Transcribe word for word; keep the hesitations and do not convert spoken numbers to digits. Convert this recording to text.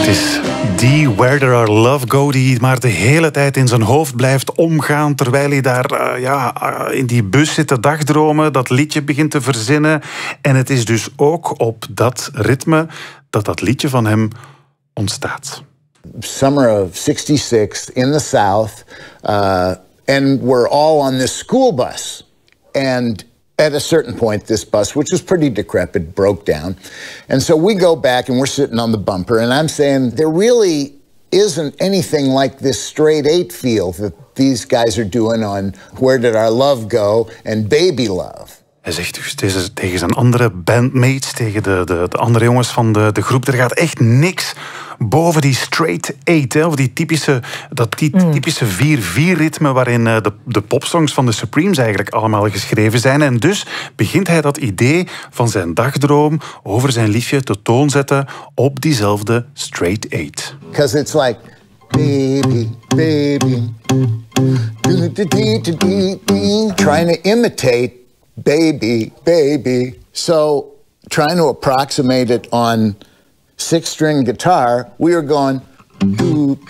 Het is die Where There Are Love Go die maar de hele tijd in zijn hoofd blijft omgaan terwijl hij daar uh, ja, uh, in die bus zit te dagdromen, dat liedje begint te verzinnen. En het is dus ook op dat ritme dat dat liedje van hem ontstaat. Summer of sixty-six in the South, uh, and we're all on this school bus. And at a certain point, this bus, which was pretty decrepit, broke down. And so we go back and we're sitting on the bumper, and I'm saying, there really isn't anything like this straight eight feel that these guys are doing on Where Did Our Love Go and Baby Love. Hij zegt dus tegen, tegen zijn andere bandmates, tegen de, de, de andere jongens van de, de groep, er gaat echt niks boven die straight eight, hè, of die typische, dat die mm. typische vier vier ritme waarin de, de popsongs van de Supremes eigenlijk allemaal geschreven zijn. En dus begint hij dat idee van zijn dagdroom over zijn liefje te toon zetten op diezelfde straight eight. Because it's like, baby, baby, trying to imitate baby, baby. So trying to approximate it on six-string guitar, we were going doop,